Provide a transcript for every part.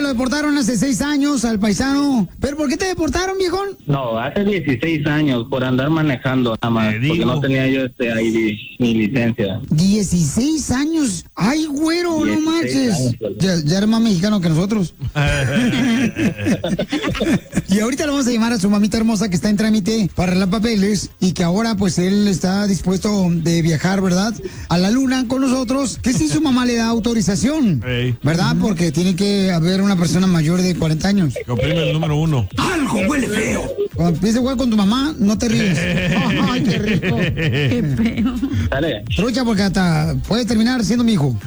lo deportaron hace 6 años al paisano. ¿Pero por qué te deportaron, viejón? No, hace 16 años por andar manejando nada más, porque no tenía yo ID ni licencia. 16 años. Ay, güero, no manches. Ya eres más mexicano que nosotros. Y ahorita le vamos a llamar a su mamita hermosa que está en trámite para arreglar papeles y que ahora pues él está dispuesto de viajar, ¿verdad? A la luna con nosotros, que si su mamá le da autorización, ¿verdad? Porque tiene que haber una persona mayor de 40 años. Que oprime el número 1. ¡Algo huele feo! Cuando empieces a jugar con tu mamá, no te ríes. ¡Ay, qué rico! Qué feo. Dale. Trucha, porque hasta puede terminar siendo mi hijo.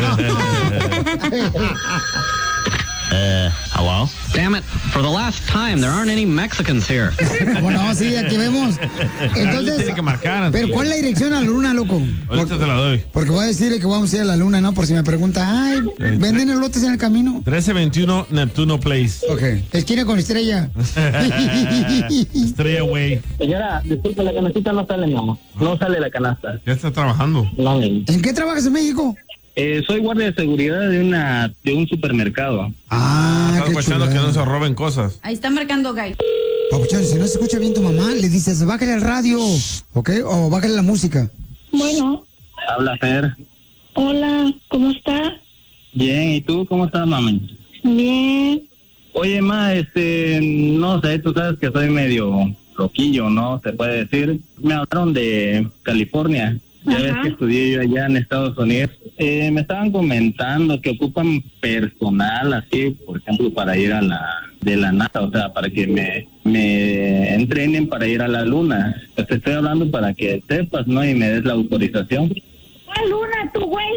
Hello? Damn it, for the last time, there aren't any Mexicans here. Bueno, sí, aquí vemos. Entonces, tiene que marcar. pero ¿cuál es la dirección a la luna, loco? Ahorita te la doy. Porque voy a decirle que vamos a ir a la luna, ¿no? Por si me pregunta, ay, ¿venden elotes en el camino? 1321 Neptuno Place. Ok. Esquina con Estrella. Estrella Way. Señora, disculpe, la canastita no sale, mi amor. No sale la canasta. Ya está trabajando. No, ¿En qué trabajas en México? soy guardia de seguridad de un supermercado. Estás escuchando que no se roben cosas. Ahí está marcando Guy. Papuchón, si no se escucha bien tu mamá, le dices, bájale al radio, ¿ok? O bájale la música. Bueno. Habla Fer. Hola, ¿cómo está? Bien, ¿y tú cómo estás, mami? Bien. Oye, ma, no sé, tú sabes que soy medio loquillo, ¿no? Se puede decir. Me hablaron de California. Ya ves que estudié yo allá en Estados Unidos. Me estaban comentando que ocupan personal así, por ejemplo, para ir a de la NASA, o sea, para que me entrenen para ir a la luna. Te estoy hablando para que sepas, ¿no? Y me des la autorización. ¿Cuál luna, tu güey?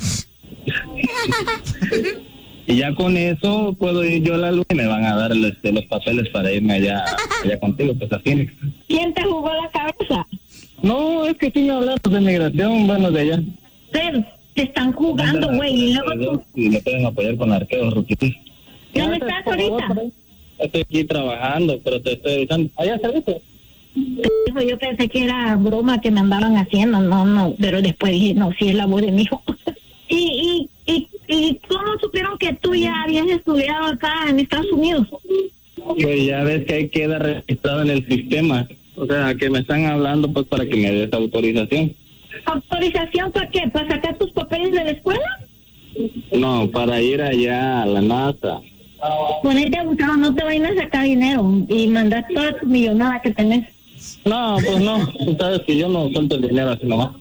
Y ya con eso puedo ir yo a la luna y me van a dar los papeles para irme allá contigo, pues así. ¿Quién te jugó la cabeza? No, es que sí me hablaron de migración, bueno, de allá. Pero te están jugando, güey, y luego tú... Y me pueden apoyar con arqueos, ruquitos. ¿Dónde estás ahorita? Estoy aquí trabajando, pero te estoy avisando. ¿Allá saliste? Yo pensé que era broma que me andaban haciendo, no, pero después dije, no, sí es la voz de mi hijo. ¿Y cómo supieron que tú ya habías estudiado acá en Estados Unidos? Pues ya ves que ahí queda registrado en el sistema. O sea, que me están hablando pues para que me des autorización. ¿Autorización para qué? ¿Para sacar tus papeles de la escuela? No, para ir allá a la NASA. Ponerte abusado, no te vayan a sacar dinero y mandar toda tu millonada que tenés. No, pues no. Tú sabes que yo no suelto el dinero así nomás.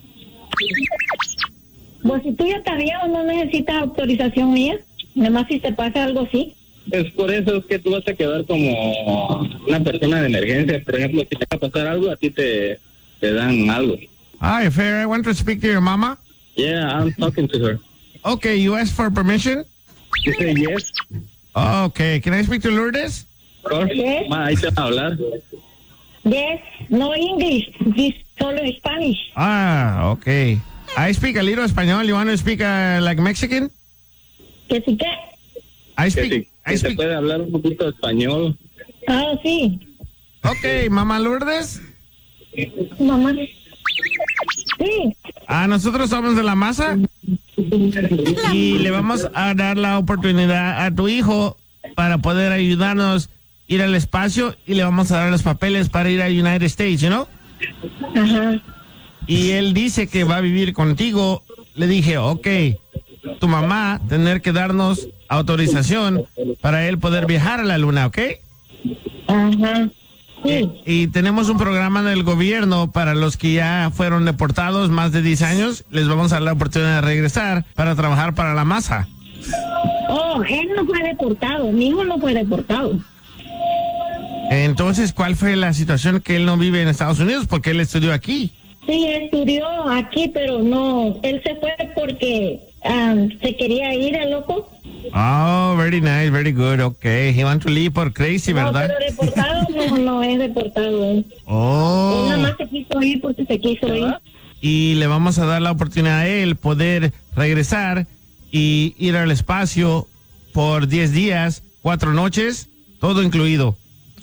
Pues si tú ya estás viejo, no necesitas autorización mía. Nada más si te pasa algo así. Es por eso es que tú vas a quedar como una persona de emergencia. Por ejemplo, si te va a pasar algo, a ti te dan algo. Hi, Fair, I want to speak to your mama. Yeah, I'm talking to her. Okay, you asked for permission? She said yes. Okay, can I speak to Lourdes? Of course. Yes. Ma, ahí te van a hablar. Yes, no English, this solo Spanish. Okay. I speak a little Espanol. You want to speak like Mexican? ¿Que sí qué? Que se puede hablar un poquito español. Ah, sí. Okay, Mamá Lourdes. Mamá. Sí. Nosotros somos de la masa y le vamos a dar la oportunidad a tu hijo para poder ayudarnos a ir al espacio y le vamos a dar los papeles para ir a United States, ¿no? Ajá. Y él dice que va a vivir contigo. Le dije, okay, tu mamá tener que darnos autorización para él poder viajar a la luna, ¿ok? Ajá. Sí. Y tenemos un programa del gobierno para los que ya fueron deportados más de 10 años. Les vamos a dar la oportunidad de regresar para trabajar para la masa. Oh, él no fue deportado. Mi hijo no fue deportado. Entonces, ¿cuál fue la situación que él no vive en Estados Unidos? Porque él estudió aquí. Sí, estudió aquí, pero no. Él se fue porque se quería ir, el loco. Oh, very nice, very good, okay. He want to leave por crazy, ¿verdad? No, pero deportado no es deportado. Él nada más se quiso ir porque se quiso ir. Y le vamos a dar la oportunidad a él poder regresar y ir al espacio por 10 días, 4 noches, todo incluido.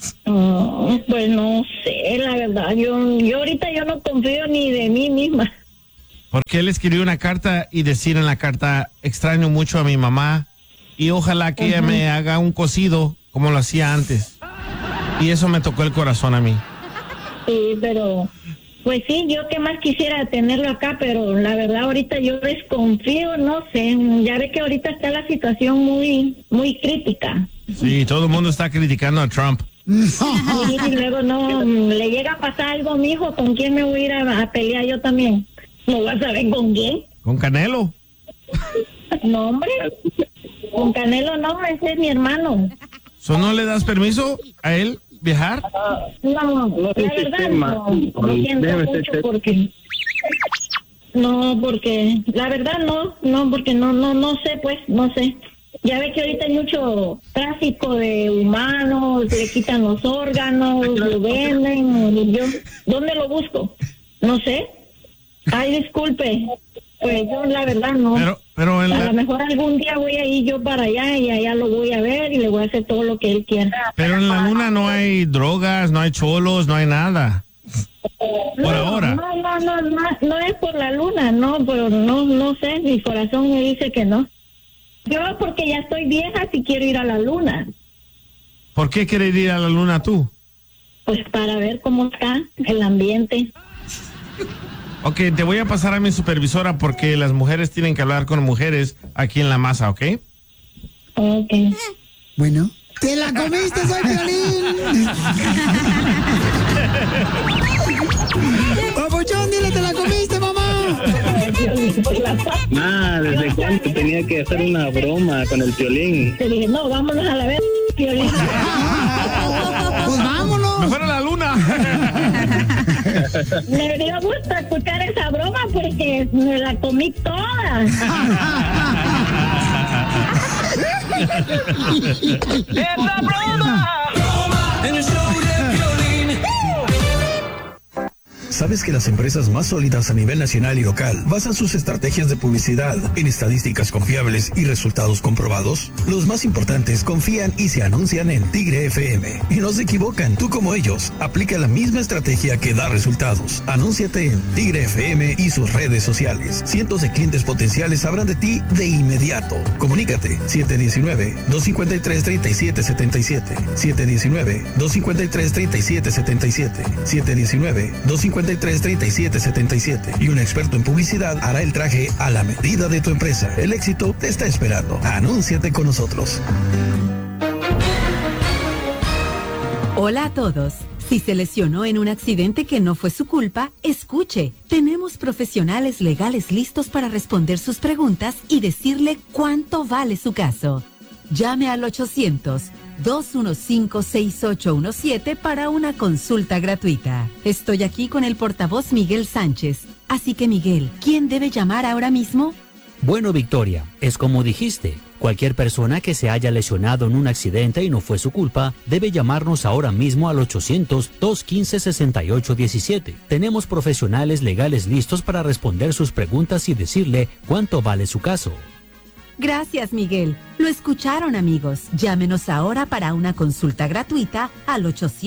Pues no sé, la verdad, yo ahorita yo no confío ni de mí misma. Porque él escribió una carta y decir en la carta, extraño mucho a mi mamá y ojalá que ella me haga un cocido como lo hacía antes. Y eso me tocó el corazón a mí. Sí, pero pues sí, yo que más quisiera tenerlo acá, pero la verdad ahorita yo desconfío, no sé, ya ve que ahorita está la situación muy crítica. Sí, todo el mundo está criticando a Trump. Y luego no le llega a pasar algo a mi hijo, ¿con quién me voy a ir a pelear yo también? ¿No vas a ver con quién? ¿Con Canelo? No, hombre, con Canelo no, ese es mi hermano. ¿No le das permiso a él viajar? No, la verdad no, lo siento mucho porque... No, porque la verdad no, porque no sé, pues, no sé. Ya ve que ahorita hay mucho tráfico de humanos, le quitan los órganos, lo venden, y yo, ¿dónde lo busco? No sé. Ay, disculpe, pues yo la verdad no. Pero a lo mejor algún día voy a ir yo para allá y allá lo voy a ver y le voy a hacer todo lo que él quiera. Pero en la luna no hay drogas, no hay cholos, no hay nada. Por ahora. No es por la luna, no, pero no sé, mi corazón me dice que no. Yo porque ya estoy vieja si quiero ir a la luna. ¿Por qué quieres ir a la luna tú? Pues para ver cómo está el ambiente. Ok, te voy a pasar a mi supervisora porque las mujeres tienen que hablar con mujeres aquí en la masa, ¿ok? Ok. Bueno. ¡Te la comiste, soy Piolín! ¡Papuchón, dile, te la comiste, mamá! ¿Desde cuándo tenía que hacer una broma con el Piolín? Te dije, no, vámonos a la vez, Piolín. Pues vámonos. ¡Mejor a la luna! Me dio gusto escuchar esa broma porque me la comí toda. ¡Es la broma! En el show de Piolín. ¿Sabes que las empresas más sólidas a nivel nacional y local basan sus estrategias de publicidad en estadísticas confiables y resultados comprobados? Los más importantes confían y se anuncian en Tigre FM. Y no se equivocan, tú como ellos, aplica la misma estrategia que da resultados. Anúnciate en Tigre FM y sus redes sociales. Cientos de clientes potenciales sabrán de ti de inmediato. Comunícate 719-253-3777. 719-253-3777. 719-253-3777 y un experto en publicidad hará el traje a la medida de tu empresa. El éxito te está esperando. Anúnciate con nosotros. Hola a todos. Si se lesionó en un accidente que no fue su culpa, escuche. Tenemos profesionales legales listos para responder sus preguntas y decirle cuánto vale su caso. Llame al 800-215-6817 para una consulta gratuita. Estoy aquí con el portavoz Miguel Sánchez. Así que Miguel, ¿quién debe llamar ahora mismo? Bueno, Victoria, es como dijiste. Cualquier persona que se haya lesionado en un accidente y no fue su culpa, debe llamarnos ahora mismo al 800-215-6817. Tenemos profesionales legales listos para responder sus preguntas y decirle cuánto vale su caso. Gracias, Miguel. Lo escucharon, amigos. Llámenos ahora para una consulta gratuita al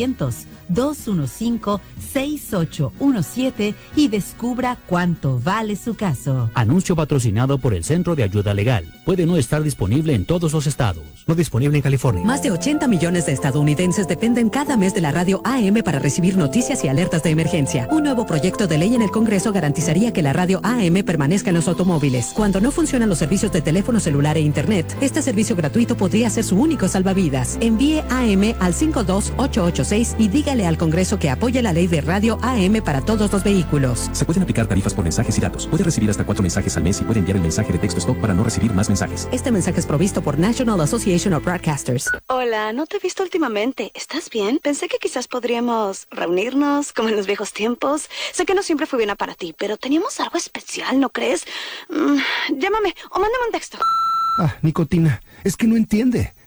800-215-6817 y descubra cuánto vale su caso. Anuncio patrocinado por el Centro de Ayuda Legal. Puede no estar disponible en todos los estados. No disponible en California. Más de 80 millones de estadounidenses dependen cada mes de la radio AM para recibir noticias y alertas de emergencia. Un nuevo proyecto de ley en el Congreso garantizaría que la radio AM permanezca en los automóviles. Cuando no funcionan los servicios de teléfono celular e internet, este servicio gratuito podría ser su único salvavidas. Envíe AM al 52886 y dígale al Congreso que apoye la ley de radio AM para todos los vehículos. Se pueden aplicar tarifas por mensajes y datos. Puede recibir hasta 4 mensajes al mes y puede enviar el mensaje de texto stop para no recibir más mensajes. Este mensaje es provisto por National Association of Broadcasters. Hola, no te he visto últimamente. ¿Estás bien? Pensé que quizás podríamos reunirnos como en los viejos tiempos. Sé que no siempre fui buena para ti, pero teníamos algo especial, ¿no crees? Llámame o mándame un texto. Nicotina, es que no entiende.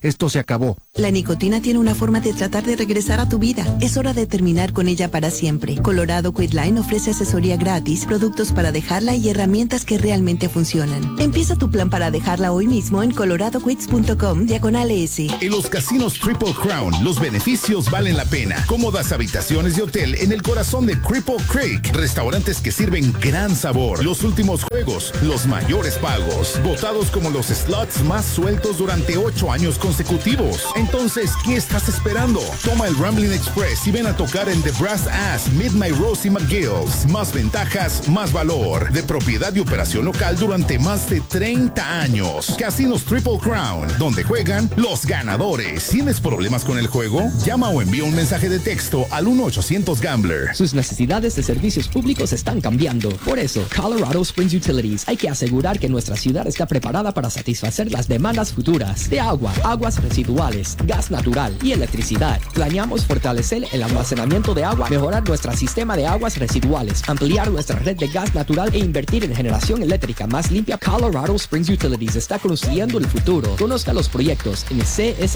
esto se acabó. La nicotina tiene una forma de tratar de regresar a tu vida. Es hora de terminar con ella para siempre. Colorado Quitline ofrece asesoría gratis, productos para dejarla y herramientas que realmente funcionan. Empieza tu plan para dejarla hoy mismo en coloradoquits.com/ES. En los casinos Triple Crown, los beneficios valen la pena. Cómodas habitaciones de hotel en el corazón de Cripple Creek. Restaurantes que sirven gran sabor. Los últimos juegos, los mayores pagos. Votados como los slots más sueltos durante 8 años consecutivos. Entonces, ¿qué estás esperando? Toma el Rambling Express y ven a tocar en The Brass Ass, Midnight Rose y McGill's. Más ventajas, más valor. De propiedad y operación local durante más de 30 años. Casinos Triple Crown, donde juegan los ganadores. ¿Tienes problemas con el juego? Llama o envía un mensaje de texto al 1-800-GAMBLER. Sus necesidades de servicios públicos están cambiando. Por eso, Colorado Springs Utilities hay que asegurar que nuestra ciudad está preparada para satisfacer las demandas futuras de agua, aguas residuales, gas natural y electricidad. Planeamos fortalecer el almacenamiento de agua, mejorar nuestro sistema de aguas residuales, ampliar nuestra red de gas natural e invertir en generación eléctrica más limpia. Colorado Springs Utilities está construyendo el futuro. Conozca los proyectos en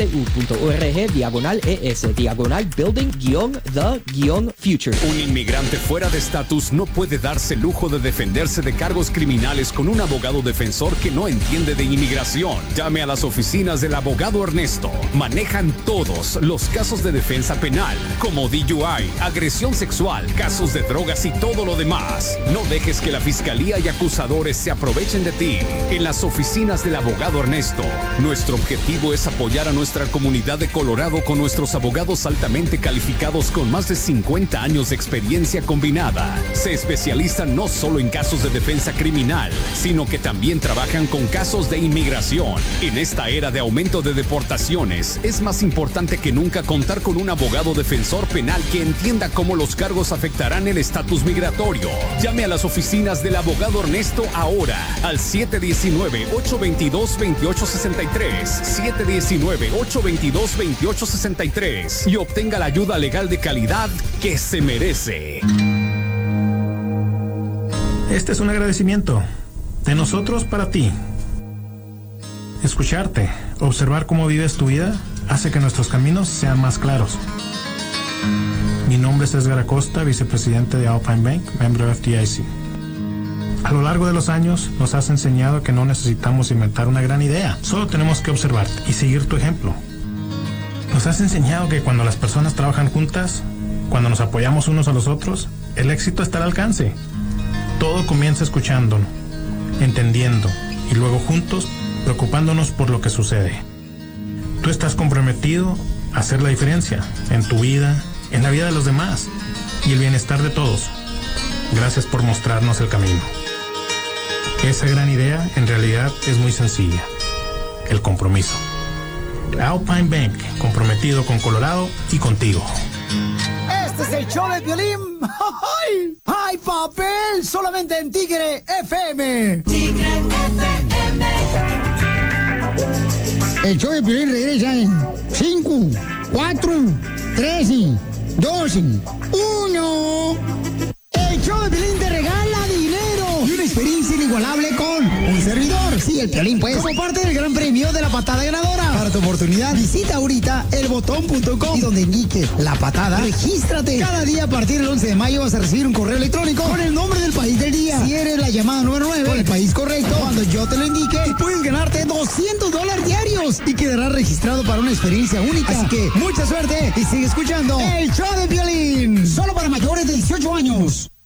csu.org/building-the-future. Un inmigrante fuera de estatus no puede darse el lujo de defenderse de cargos criminales con un abogado defensor que no entiende de inmigración. Llame a las oficinas del abogado Ernesto. Manejan todos los casos de defensa penal, como DUI, agresión sexual, casos de drogas y todo lo demás. No dejes que la fiscalía y acusadores se aprovechen de ti. En las oficinas del abogado Ernesto, nuestro objetivo es apoyar a nuestra comunidad de Colorado con nuestros abogados altamente calificados con más de 50 años de experiencia combinada. Se especializan no solo en casos de defensa criminal, sino que también trabajan con casos de inmigración. En esta era de aumento de deportaciones, es más importante que nunca contar con un abogado defensor penal que entienda cómo los cargos afectarán el estatus migratorio. Llame a las oficinas del abogado Ernesto ahora al 719-822-2863, 719-822-2863 y obtenga la ayuda legal de calidad que se merece. Este es un agradecimiento de nosotros para ti. Escucharte, observar cómo vives tu vida, hace que nuestros caminos sean más claros. Mi nombre es Edgar Acosta, vicepresidente de Alpine Bank, miembro de FDIC. A lo largo de los años nos has enseñado que no necesitamos inventar una gran idea, solo tenemos que observarte y seguir tu ejemplo. Nos has enseñado que cuando las personas trabajan juntas, cuando nos apoyamos unos a los otros, el éxito está al alcance. Todo comienza escuchando, entendiendo y luego juntos preocupándonos por lo que sucede. Tú estás comprometido a hacer la diferencia en tu vida, en la vida de los demás y el bienestar de todos. Gracias por mostrarnos el camino. Esa gran idea en realidad es muy sencilla. El compromiso. Alpine Bank, comprometido con Colorado y contigo. Este es el show de Piolín. ¡Ay! ¡Ay, papel! Solamente en Tigre FM. Tigre FM. El show de Piolín regresa en 5, 4, 3, 2, 1. El show de Piolín te regala dinero y una experiencia inigualable con un servidor. Sí, el Piolín, pues. Como parte del gran premio de la patada ganadora. Para tu oportunidad, visita ahorita elbotón.com y donde indique la patada, regístrate. Cada día a partir del 11 de mayo vas a recibir un correo electrónico con el nombre del país del día. Si eres la llamada número 9 con el país correcto, cuando yo te lo indique, puedes ganarte $200 diarios y quedarás registrado para una experiencia única. Así que mucha suerte y sigue escuchando el show de Piolín. Solo para mayores de 18 años.